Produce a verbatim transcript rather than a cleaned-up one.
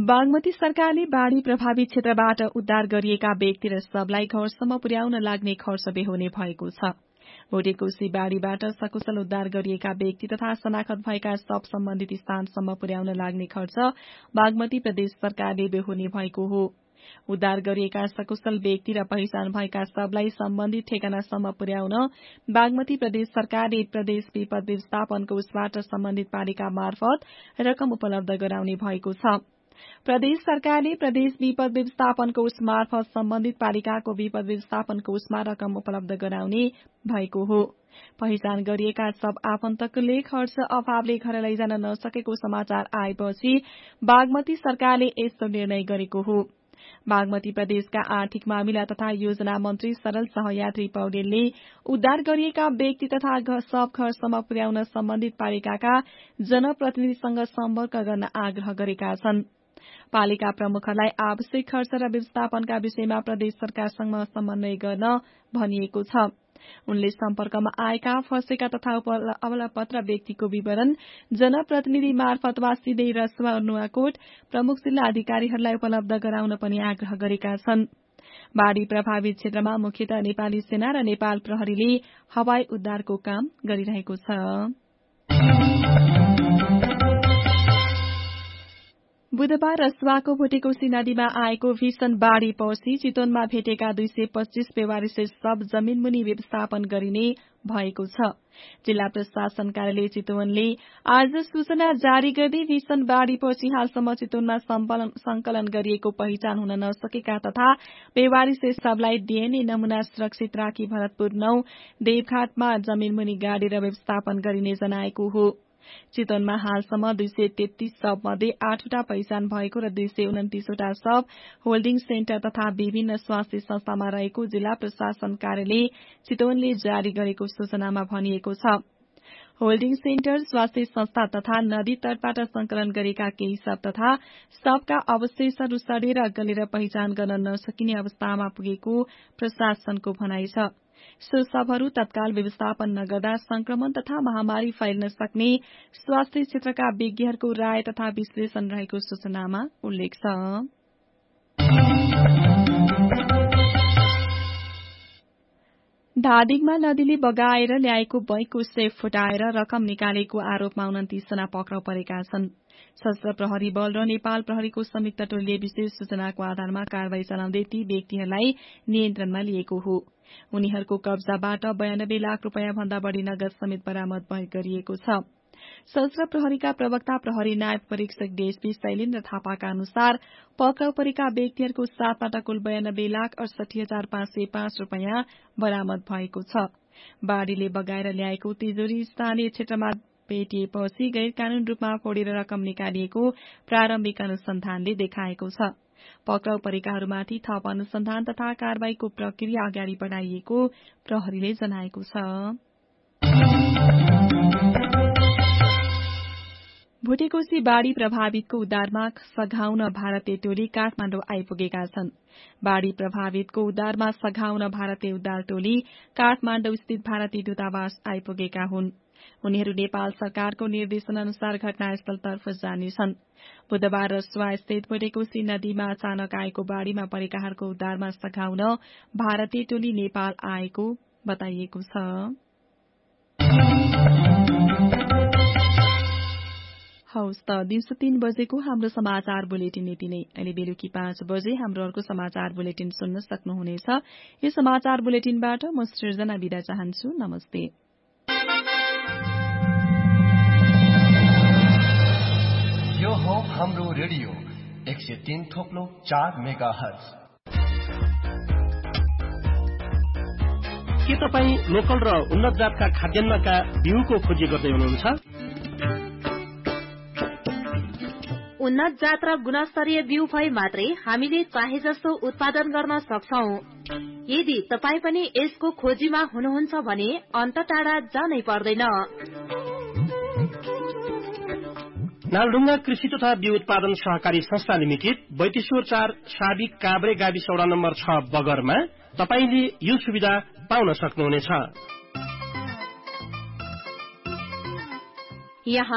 बागमती सरकारले बाढ़ी प्रभावित क्षेत्रबाट उद्धार गरिएका व्यक्ति र शवलाई घरसम्म पुर्याउन लाग्ने खर्च बेहोर्ने भएको छ। भोटेकोशी बाढ़ीबाट सकुशल उद्धार गरिएका व्यक्ति तथा शनाखत भएका शव सम्बन्धित स्थानसम्म पुर्याउन लाग्ने खर्च बागमती प्रदेश सरकारले बेहोर्ने भएको हो। उद्धार गरिएका सकुशल व्यक्ति र पहिचान भएका शवलाई सम्बन्धित ठेगानासम्म पुर्याउन बागमती प्रदेश सरकारले प्रदेश विपद व्यवस्थापन कोषबाट सम्बन्धित पालिका मार्फत रकम उपलब्ध गराउने भएको छ। प्रदेश सरकारले प्रदेश विपद व्यवस्थापन कोष मार्फत सम्बन्धित पालिकाको विपद व्यवस्थापन कोषमा रकम उपलब्ध गराउने भएको हो। पहिचान गरिएका सब आफन्तकले खर्च अभावले घर लैजान नसकेको समाचार आएपछि बागमती सरकारले यस्तो निर्णय गरेको हो। बागमती प्रदेशका आर्थिक मामिला तथा योजना मन्त्री सरल सहयात्री पौडेलले उद्धार गरिएका व्यक्ति तथा शव घरसम्म पुर्याउन सम्बन्धित पालिकाका जनप्रतिनिधिसँग सम्पर्क गर्न आग्रह गरेका छन्। पालिका प्रमुखहरूलाई आवश्यक खर्च र व्यवस्थापनका विषयमा प्रदेश सरकारसँग समन्वय गर्न भनिएको छ। उनले सम्पर्कमा आएका फँसेका तथा अवलपत्र व्यक्तिको विवरण जनप्रतिनिधि मार्फत वा सिधै रसुवा नुवाकोट प्रमुख जिल्ला अधिकारीहरूलाई उपलब्ध गराउन पनि आग्रह गरेका छन्। बाढ़ी प्रभावित क्षेत्रमा मुख्यतः नेपाली सेना र नेपाल प्रहरीले हवाई उद्धारको काम गरिरहेको छ। बुधबार रसुवाको भोटेकोशी नदीमा आएको भीषण बाढ़ी पछि चितवनमा भेटेका दुई सय पच्चीस बेवारिसे शव जमीनमुनि व्यवस्थापन गरिने भएको छ। जिल्ला प्रशासन कार्यालय चितवनले आज सूचना जारी गर्दै भीषण बाढ़ी पछि हालसम्म चितवनमा संकलन गरिएको पहिचान हुन नसकेका तथा बेवारिसे शवलाई डीएनए नमूना सुरक्षित राखी भरतपुर नौ देवघाटमा जमीनमुनि गाडेर व्यवस्थापन गरिने जनाएको हो। चितवनमा हालसम्म दुई सय तेत्तीस शव मध्ये आठवटा पहिचान भएको र दुई सय उन्तिसवटा शव होल्डिङ सेन्टर तथा विभिन्न स्वास्थ्य संस्थामा रहेको जिल्ला प्रशासन कार्यालय चितवनले जारी गरेको सूचनामा भनिएको छ। होल्डिङ सेन्टर, स्वास्थ्य संस्था तथा नदी तटबाट संकलन गरेका केही शव तथा शवका अवशेषहरू सडेर गलेर पहिचान गर्न नसकिने अवस्थामा पुगेको प्रशासनको भनाइ छ। सो शवहरू तत्काल व्यवस्थापन नगर्दा संक्रमण तथा महामारी फैल्न सक्ने स्वास्थ्य क्षेत्रका विज्ञहरूको राय तथा विश्लेषण रहेको सूचनामा उल्लेख छ। धादिङमा नदीले बगाएर ल्याएको बैंकको सेफ फुटाएर रकम निकालेको आरोपमा उन्तिस जना पक्राउ परेका छन्। सशस्त्र प्रहरी बल र नेपाल प्रहरीको संयुक्त टोलीले विशेष सूचनाको आधारमा कारवाही चलाउँदै ती व्यक्तिहरूलाई नियन्त्रणमा लिएको हो। उनीहरूको कब्जाबाट बयानब्बे लाख रूपियाँ भन्दा बढ़ी नगद समेत बरामद गरिएको छ। सशस्त्र प्रहरीका प्रवक्ता प्रहरी नायब परीक्षक डीएसपी शैलेन्द्र थापाका अनुसार पक्राउ परेका व्यक्तिहरूको साथबाट कुल बयानब्बे लाख अडसठी हजार पाँच सय पाँच रूपियाँ बरामद भएको छ। बाढ़ीले बगाएर ल्याएको तिजोरी स्थानीय क्षेत्रमा भेटिएपछि गैर कानून रूपमा फोडेर रकम निकालिएको प्रारम्भिक अनुसन्धानले देखाएको छ। पक्राउ परेकाहरूमाथि थप अनुसन्धान तथा कारवाहीको प्रक्रिया अगाडि बढ़ाइएको प्रहरीले जनाएको छ। भोटेकोशी बाढ़ी प्रभावितको उद्धारमा सघाउन भारतीय टोली काठमाडौँ आइपुगेका छन्। बाढ़ी प्रभावितको उद्धारमा सघाउन भारतीय उद्धार टोली काठमाडौँ स्थित भारतीय दूतावास आइपुगेका हुन्। उनीहरू नेपाल सरकारको निर्देशन अनुसार घटनास्थलतर्फ जानेछन्। बुधबार रसुवा स्थित भोटेकोशी नदीमा अचानक आएको बाढ़ीमा परेकाहरूको उद्धारमा सघाउन भारतीय टोली नेपाल आएको बताइएको छ। हौस् त दिउँसो तीन बजेको हाम्रो समाचार बुलेटिन यति नै। अहिले बेलुकी पाँच बजे हाम्रो अर्को समाचार बुलेटिन सुन्न सक्नुहुनेछ। यो समाचार बुलेटिनबाट म सृजना बिदा चाहन्छु। नमस्ते। यो हो हाम्रो रेडियो एक सय तीन थोप्लो चार मेगा हर्ज। के तपाईँ लोकल र उन्नत जातका खाद्यान्नका बिउको खोजी गर्दै हुनुहुन्छ? उन्नत जात र गुणस्तरीय बिउ भए मात्रै हामीले चाहे जस्तो उत्पादन गर्न सक्छौं। यदि तपाई पनि यसको खोजीमा हुनुहुन्छ भने अन्त टाढा जानै पर्दैन। नालढुङ्गा कृषि तथा बिउ उत्पादन सहकारी संस्था लिमिटेड बैतेश्वर चार साबिक काभ्रे गाविस वडा नम्बर छ बगरमा तपाईले यो सुविधा पाउन सक्नुहुनेछ। यहाँ